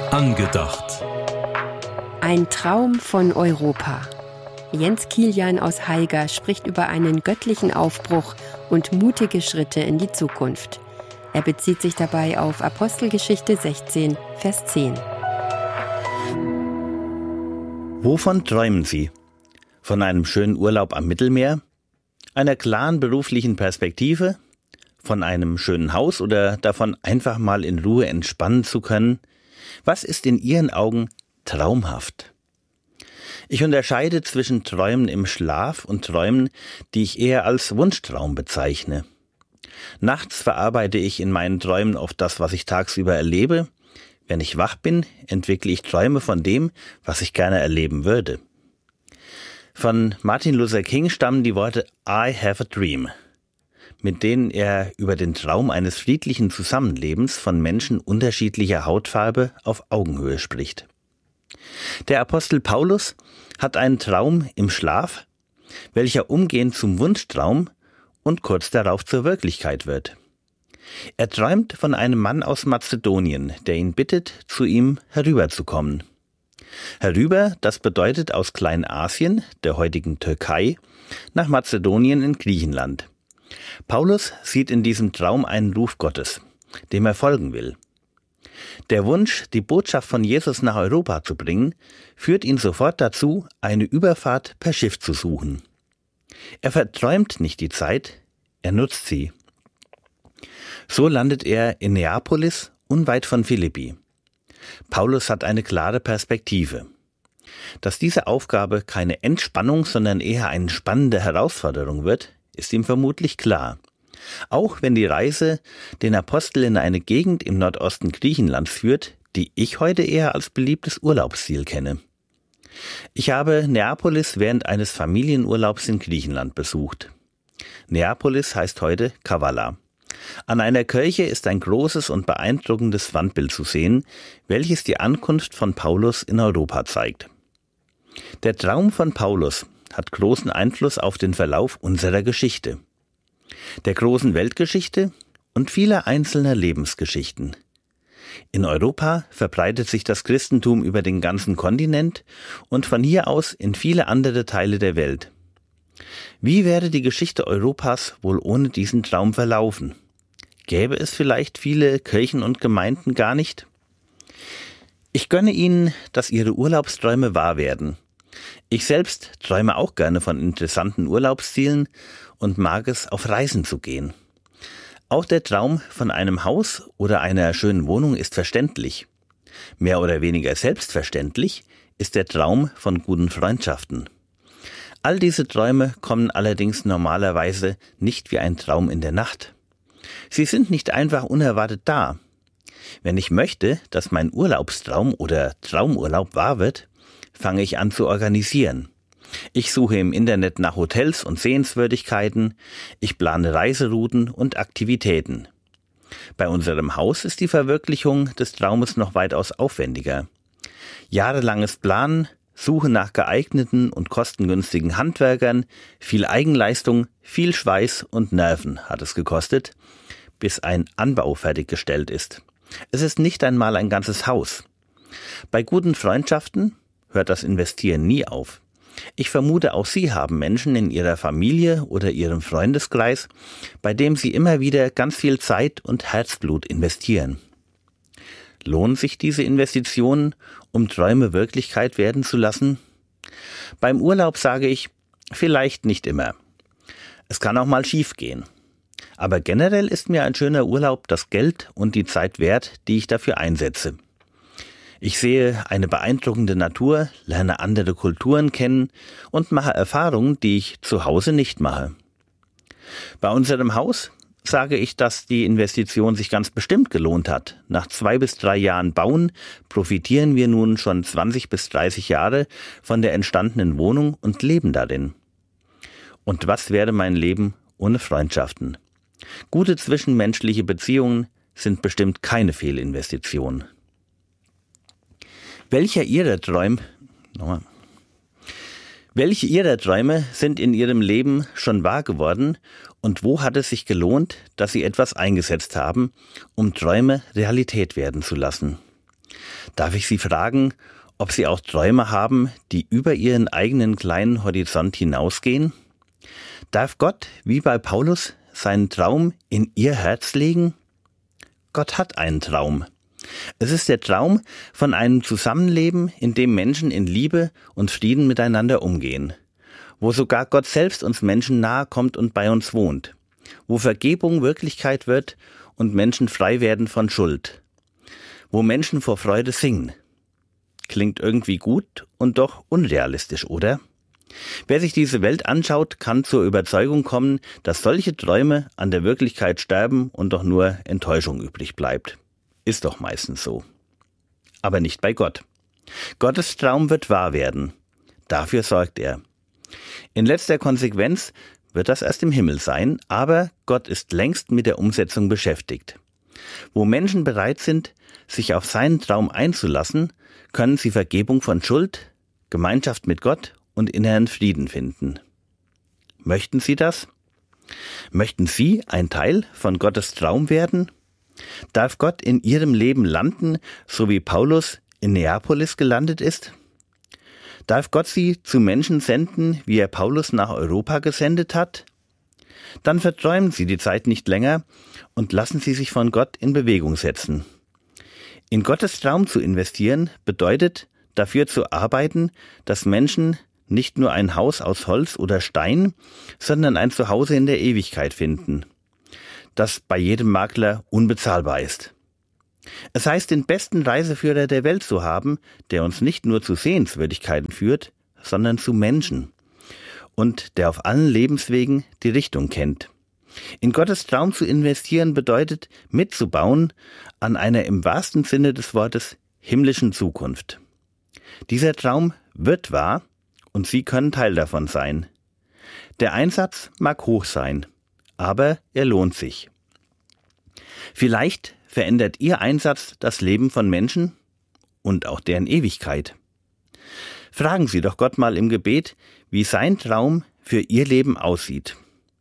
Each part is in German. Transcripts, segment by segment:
Angedacht. Ein Traum von Europa. Jens Kilian aus Haiger spricht über einen göttlichen Aufbruch und mutige Schritte in die Zukunft. Er bezieht sich dabei auf Apostelgeschichte 16, Vers 10. Wovon träumen Sie? Von einem schönen Urlaub am Mittelmeer? Einer klaren beruflichen Perspektive? Von einem schönen Haus oder davon, einfach mal in Ruhe entspannen zu können? Was ist in Ihren Augen traumhaft? Ich unterscheide zwischen Träumen im Schlaf und Träumen, die ich eher als Wunschtraum bezeichne. Nachts verarbeite ich in meinen Träumen oft das, was ich tagsüber erlebe. Wenn ich wach bin, entwickle ich Träume von dem, was ich gerne erleben würde. Von Martin Luther King stammen die Worte I have a dream, mit denen er über den Traum eines friedlichen Zusammenlebens von Menschen unterschiedlicher Hautfarbe auf Augenhöhe spricht. Der Apostel Paulus hat einen Traum im Schlaf, welcher umgehend zum Wunschtraum und kurz darauf zur Wirklichkeit wird. Er träumt von einem Mann aus Mazedonien, der ihn bittet, zu ihm herüberzukommen. Herüber, das bedeutet aus Kleinasien, der heutigen Türkei, nach Mazedonien in Griechenland. Paulus sieht in diesem Traum einen Ruf Gottes, dem er folgen will. Der Wunsch, die Botschaft von Jesus nach Europa zu bringen, führt ihn sofort dazu, eine Überfahrt per Schiff zu suchen. Er verträumt nicht die Zeit, er nutzt sie. So landet er in Neapolis, unweit von Philippi. Paulus hat eine klare Perspektive. Dass diese Aufgabe keine Entspannung, sondern eher eine spannende Herausforderung wird, ist ihm vermutlich klar. Auch wenn die Reise den Apostel in eine Gegend im Nordosten Griechenlands führt, die ich heute eher als beliebtes Urlaubsziel kenne. Ich habe Neapolis während eines Familienurlaubs in Griechenland besucht. Neapolis heißt heute Kavala. An einer Kirche ist ein großes und beeindruckendes Wandbild zu sehen, welches die Ankunft von Paulus in Europa zeigt. Der Traum von Paulus hat großen Einfluss auf den Verlauf unserer Geschichte, der großen Weltgeschichte und vieler einzelner Lebensgeschichten. In Europa verbreitet sich das Christentum über den ganzen Kontinent und von hier aus in viele andere Teile der Welt. Wie wäre die Geschichte Europas wohl ohne diesen Traum verlaufen? Gäbe es vielleicht viele Kirchen und Gemeinden gar nicht? Ich gönne Ihnen, dass Ihre Urlaubsträume wahr werden. Ich selbst träume auch gerne von interessanten Urlaubszielen und mag es, auf Reisen zu gehen. Auch der Traum von einem Haus oder einer schönen Wohnung ist verständlich. Mehr oder weniger selbstverständlich ist der Traum von guten Freundschaften. All diese Träume kommen allerdings normalerweise nicht wie ein Traum in der Nacht. Sie sind nicht einfach unerwartet da. Wenn ich möchte, dass mein Urlaubstraum oder Traumurlaub wahr wird, fange ich an zu organisieren. Ich suche im Internet nach Hotels und Sehenswürdigkeiten, ich plane Reiserouten und Aktivitäten. Bei unserem Haus ist die Verwirklichung des Traumes noch weitaus aufwendiger. Jahrelanges Planen, Suche nach geeigneten und kostengünstigen Handwerkern, viel Eigenleistung, viel Schweiß und Nerven hat es gekostet, bis ein Anbau fertiggestellt ist. Es ist nicht einmal ein ganzes Haus. Bei guten Freundschaften hört das Investieren nie auf. Ich vermute, auch Sie haben Menschen in Ihrer Familie oder Ihrem Freundeskreis, bei dem Sie immer wieder ganz viel Zeit und Herzblut investieren. Lohnen sich diese Investitionen, um Träume Wirklichkeit werden zu lassen? Beim Urlaub sage ich, vielleicht nicht immer. Es kann auch mal schief gehen. Aber generell ist mir ein schöner Urlaub das Geld und die Zeit wert, die ich dafür einsetze. Ich sehe eine beeindruckende Natur, lerne andere Kulturen kennen und mache Erfahrungen, die ich zu Hause nicht mache. Bei unserem Haus sage ich, dass die Investition sich ganz bestimmt gelohnt hat. Nach 2 bis 3 Jahren Bauen profitieren wir nun schon 20 bis 30 Jahre von der entstandenen Wohnung und leben darin. Und was wäre mein Leben ohne Freundschaften? Gute zwischenmenschliche Beziehungen sind bestimmt keine Fehlinvestition. Welche Ihrer Träume sind in Ihrem Leben schon wahr geworden und wo hat es sich gelohnt, dass Sie etwas eingesetzt haben, um Träume Realität werden zu lassen? Darf ich Sie fragen, ob Sie auch Träume haben, die über Ihren eigenen kleinen Horizont hinausgehen? Darf Gott, wie bei Paulus, seinen Traum in Ihr Herz legen? Gott hat einen Traum. Es ist der Traum von einem Zusammenleben, in dem Menschen in Liebe und Frieden miteinander umgehen, wo sogar Gott selbst uns Menschen nahe kommt und bei uns wohnt, wo Vergebung Wirklichkeit wird und Menschen frei werden von Schuld, wo Menschen vor Freude singen. Klingt irgendwie gut und doch unrealistisch, oder? Wer sich diese Welt anschaut, kann zur Überzeugung kommen, dass solche Träume an der Wirklichkeit sterben und doch nur Enttäuschung übrig bleibt. Ist doch meistens so. Aber nicht bei Gott. Gottes Traum wird wahr werden. Dafür sorgt er. In letzter Konsequenz wird das erst im Himmel sein, aber Gott ist längst mit der Umsetzung beschäftigt. Wo Menschen bereit sind, sich auf seinen Traum einzulassen, können sie Vergebung von Schuld, Gemeinschaft mit Gott und inneren Frieden finden. Möchten Sie das? Möchten Sie ein Teil von Gottes Traum werden? Darf Gott in Ihrem Leben landen, so wie Paulus in Neapolis gelandet ist? Darf Gott Sie zu Menschen senden, wie er Paulus nach Europa gesendet hat? Dann verträumen Sie die Zeit nicht länger und lassen Sie sich von Gott in Bewegung setzen. In Gottes Traum zu investieren bedeutet, dafür zu arbeiten, dass Menschen nicht nur ein Haus aus Holz oder Stein, sondern ein Zuhause in der Ewigkeit finden, das bei jedem Makler unbezahlbar ist. Es heißt, den besten Reiseführer der Welt zu haben, der uns nicht nur zu Sehenswürdigkeiten führt, sondern zu Menschen und der auf allen Lebenswegen die Richtung kennt. In Gottes Traum zu investieren bedeutet, mitzubauen an einer im wahrsten Sinne des Wortes himmlischen Zukunft. Dieser Traum wird wahr und Sie können Teil davon sein. Der Einsatz mag hoch sein, aber er lohnt sich. Vielleicht verändert Ihr Einsatz das Leben von Menschen und auch deren Ewigkeit. Fragen Sie doch Gott mal im Gebet, wie sein Traum für Ihr Leben aussieht.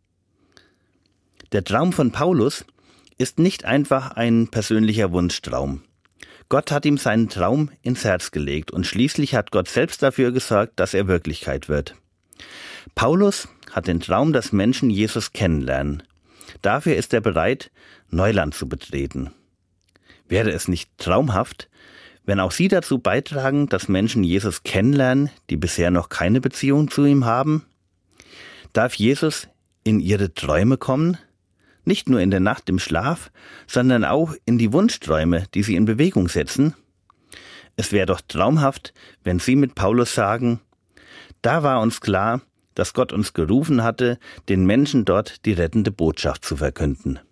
Der Traum von Paulus ist nicht einfach ein persönlicher Wunschtraum. Gott hat ihm seinen Traum ins Herz gelegt und schließlich hat Gott selbst dafür gesorgt, dass er Wirklichkeit wird. Paulus hat den Traum, dass Menschen Jesus kennenlernen. Dafür ist er bereit, Neuland zu betreten. Wäre es nicht traumhaft, wenn auch Sie dazu beitragen, dass Menschen Jesus kennenlernen, die bisher noch keine Beziehung zu ihm haben? Darf Jesus in Ihre Träume kommen? Nicht nur in der Nacht im Schlaf, sondern auch in die Wunschträume, die Sie in Bewegung setzen? Es wäre doch traumhaft, wenn Sie mit Paulus sagen, da war uns klar, dass Gott uns gerufen hatte, den Menschen dort die rettende Botschaft zu verkünden.